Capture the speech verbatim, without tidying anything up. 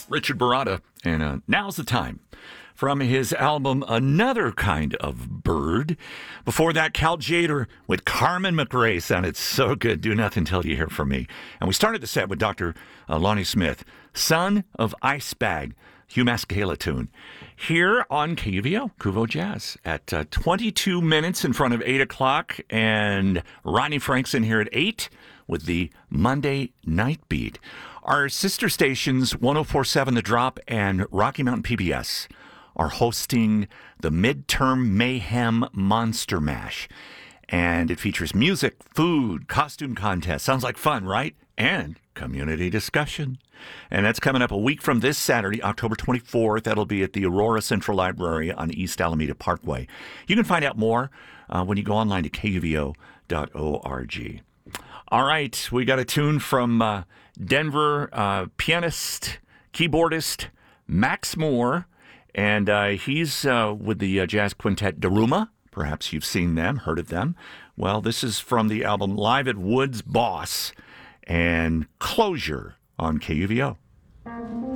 Richard Baratta, and uh, now's the time. From his album Another Kind of Bird. Before that, Cal Tjader with Carmen McRae sounded so good. Do nothing till you hear from me. And we started the set with Doctor Uh, Lonnie Smith, Son of Ice Bag, Hugh Masekela tune. Here on K U V O, Kuvo Jazz, at uh, twenty-two minutes in front of eight o'clock. And Rodney Frankson here at eight with the Monday Night Beat. Our sister stations, one oh four point seven The Drop and Rocky Mountain P B S, are hosting the Midterm Mayhem Monster Mash. And it features music, food, costume contest. Sounds like fun, right? And community discussion. And that's coming up a week from this Saturday, October twenty-fourth. That'll be at the Aurora Central Library on East Alameda Parkway. You can find out more uh, when you go online to K U V O dot org. All right, we got a tune from uh, Denver uh, pianist, keyboardist Max Moore. And uh, he's uh, with the uh, jazz quintet Daruma. Perhaps you've seen them, heard of them. Well, this is from the album Live at Woods Boss and Closure on K U V O.